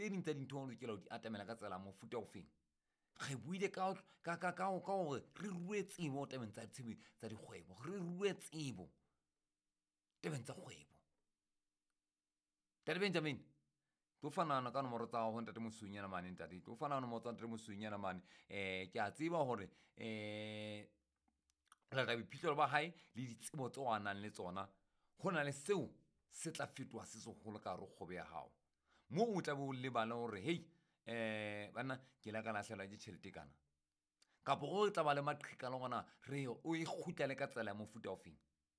tse ding tsa dintho o lokela ho di atamela ka tsela mofuta o feng. Re buile ka hore re rue tsebo tabeng tsa dikgwebo, re rue tsebo tabeng tsa kgwebo. Ntate Benjamin, to fanana ka nomoro tsa ho ntate Mosunyana mane ntate, to fanana nomoro tsa ntate Mosunyana mane. Ke a tseba hore la tla boiphihlelo ba hae le ditsebo tse o nang le tsona, ho na le seo se tla fetoha se seholo ka hare kgobe ya hao, mo o tla bo lebala hore hey bana ke la ka lahlela ke tjhelete kana, kapo o tla ba le maqheka le gona re o e kgutlele ka tsela ya mofuta ofeng.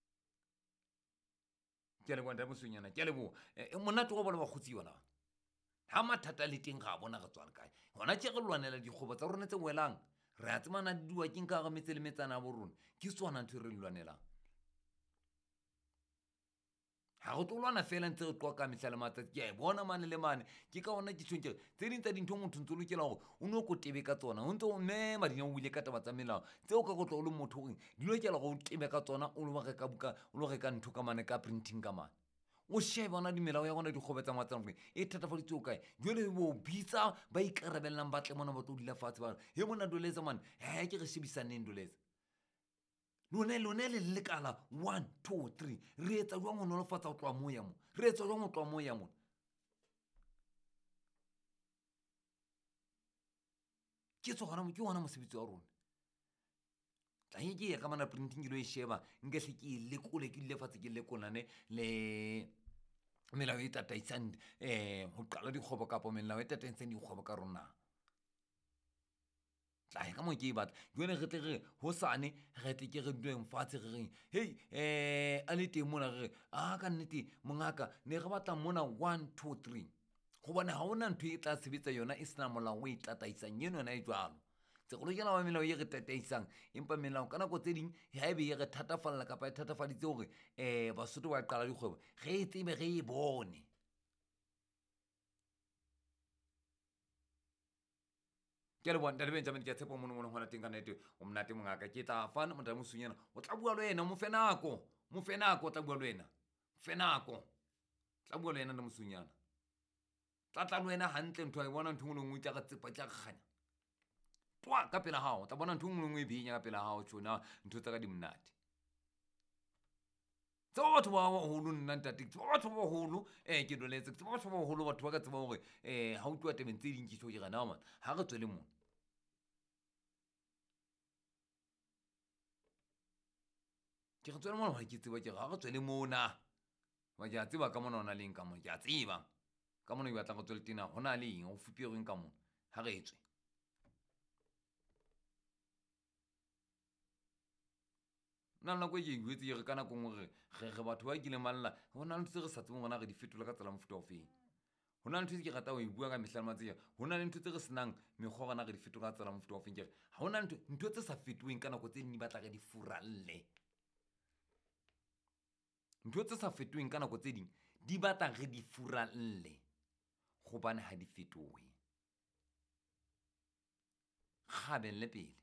Ke a leboha ntate Mosunyana, ke a leboha. Monate o bona bakgotsi yona ha mathata le teng ga bona re tswa le kae, hona tje re lwanela dikgobo tsa rona tse welang, re a tsemana diwakeng ka ga metse le metsana bo rona, ke tsona ntho re lwanelang. Ha go tlo lwana fela ntse re qoqa mehla le matsatsi, ke a bona mane le mane, ke ka ona ke tshweng tse ding tsa dintho motho ntse o lokela hore o no ko tebe ka tsona, o ntse o mme Madinyane o ile ka taba tsa melao tseo ka go tlo o le motho hore di lokela go tebe ka tsona, o lo reka buka, o lo reka ntho ka mane ka printing ka mane. O sheba ona dimelao ya gona dikgobe tsa matsana gore e thatafaditse o kae. Jwale bo bitsa ba ikarabellang ba tle mona ba tlo dula fatshe ba he mona Ndoleza mane, ke re shebisaneng Ndoleza. Lone le lekala 1 2 3 re etsa jwang ho nolofatsa ho tloha moo ya mo, re etsa jwang ho tloha moo ya mo. Ke hona mosebetsi wa rona. Tla ke ya ka mana printing ke lo e sheba, nke hle ke lekole ke le fatshe ke lekolane le melao e tataisang ho qala dikgobo kapa melao e tataisang dikgobo ka rona. Tla ka mo ke batla jwale re tle re hosane re tle ke re dueng fatshe re reng hey a le teng mona re ka nnete mongaka ne re batla mona 1 2 3 gobane ha ona ntho e tla sebetsa yona e sena molao o e tataisang eno yona e jwalo. Tse go lokela ba melao e re tataisang, empa melao ka nako tse ding ha ebe e re thatafalla kapa e thatafaditse hore Basotho ba qala dikgwebo, re e tsebe re e bone. Ke le bona ntate Benjamin, ke a tshepa mono hona teng ka nnete o monate mongaka, ke tla fana ntate Mosunyana o tla bua le wena, mo fe nako o tla bua le wena, fe nako tla bua le wena ntate Mosunyana, tla le wena hantle ntho a bona ntho ngwe le ngwe tla ga tsepa tla kganya twa ka pela hao, tla bona ntho ngwe le ngwe e benya ka pela hao tjona ntho tsa ka di monate. Tseba batho ba baholo nna ntate, tseba batho ba baholo ke Ndoletse, tseba batho ba baholo, batho ba ka tseba hore ha o tluwa tabeng tse ding ke tjho ke ra na man ha re tswele mona. Ke re tswele mona ha ke tseba, ke re ha re tswele mona ba ke a tseba ka mona hona leng ka mona, ke a tseba ka mona e batla go tswele tena hona le eng o fupierweng ka mona ha re etswe. Nna nako e ke buetse re ka nako ngwe re batho ba kileng malla hona le ntse re sa tsebeng gona re di fetola ka tsela mofuta ofeng. Hona le ntho ke rata ho e bua ka mehla le matsatsi, hona le ntho tse re senang mekgwa gona re di fetola ka tsela mofuta ofeng. Ke re ha hona ntho tse sa fetoheng ka nako tse ding di batla re di furalle. Ntho tse sa fetoheng ka nako tse ding di batla re di furalle gobane ha di fetohe. Gabelle pele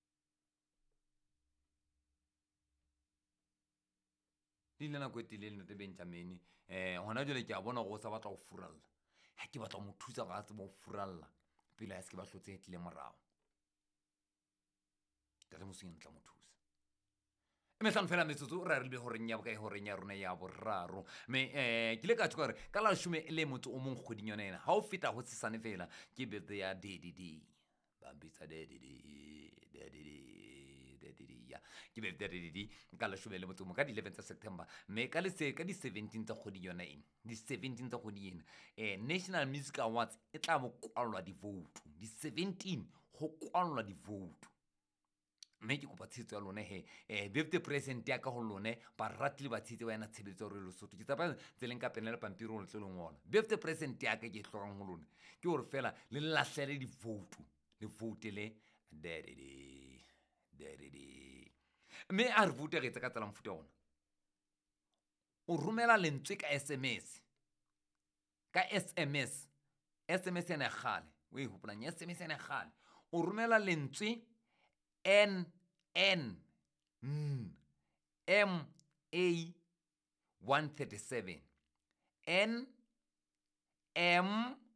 di le nako e telele ntate Benjamin, hona jwale ke a bona go sa batla go furalla, ha ke batla mo thusa ga a tseba go furalla pele a se ke ba hlotse tlile morao. Ntate Mosunyana tla mo thusa. Mehlano fela metsotso ra re be horeng ya bokae horeng ya rona ya boraro, me ke le ka tshwa gore ka la 10 le motho o mong kgweding yona ena ha o feta ho sesane fela ke birthday ya DDD ba bitsa DDD ya ke birthday DDD ka la 10 le motho o mong ka di 11 tsa September, me ka le ka di 17 tsa kgweding yona ena, di 17 tsa kgweding ena National Music Awards e tla mo kwallwa di vote di 17 ho kwallwa di vote. Mme ke kopa tshetso ya lone birthday present ya ka ho lone ba ratile ba tshetse ba ena tshebetso re Lesotho, ke tsapa tseleng ka pena le pampiri o le ngola birthday present ya ka ke hlokang ho lone ke hore fela le lahlele di vote, le vote le daddy. Mme a re vote re etsa ka tsela mofuta ona, o romela lentswe ka SMS SMS ena gale o e hopolang SMS ena gale o romela lentswe NN MA 137 NM